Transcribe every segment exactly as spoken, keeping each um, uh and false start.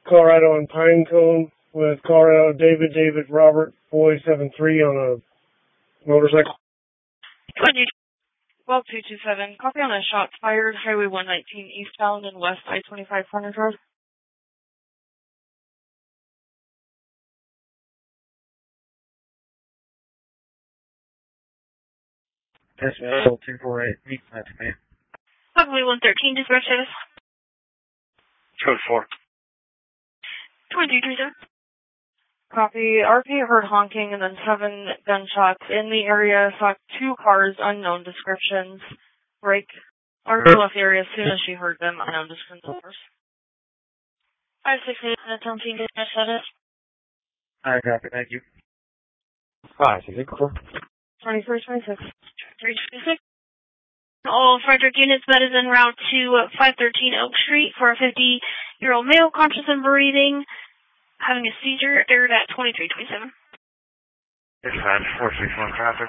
Colorado and Pinecone with Colorado David David Robert Boy seven three on a motorcycle. twelve two two seven. Copy on a shot fired, Highway one nineteen eastbound and west I twenty-five Frontage Road. Yes, ma'am. two four eight. Meet that, ma'am. Highway one thirteen, dispatch status. Code four. twenty-three thirty-seven. Copy. R P heard honking and then seven gunshots in the area. Saw two cars, unknown descriptions. Break. R P left the area as soon as she heard them, unknown descriptions. five six eight, seventeen, dispatch status. I copy, thank you. five six eight four. twenty-first, twenty-six. three twenty-six. All Frederick units, that is en route to five thirteen Oak Street for a fifty-year-old male, conscious and breathing, having a seizure, aired at twenty-three twenty-seven. Dispatch, four six one traffic.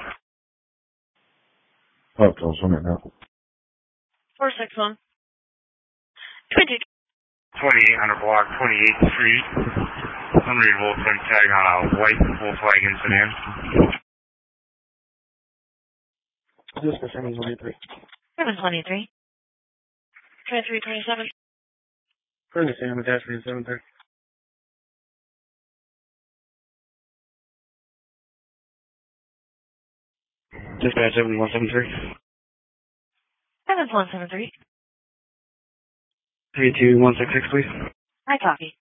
Oh, tell us on it now. four six one. twenty-two. twenty-eight hundred block, twenty-eighth Street. Unreadable print tag on a white Volkswagen sedan. Just for seven twenty-three. seven twenty-three. twenty-three twenty-seven. Currently Sam attachment seven thirty. Dispatch seven one seven three. seven one seven three. three two one six six, please. I copy.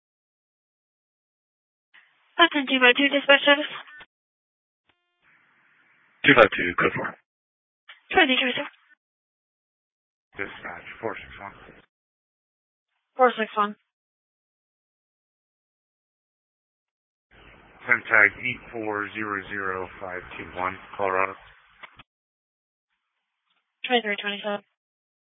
Hudson two by two, dispatch status. two five two, code four. twenty twenty-seven. Dispatch, four six one. four six one. Print tag eight four zero zero five two one, Colorado. twenty-three twenty-seven.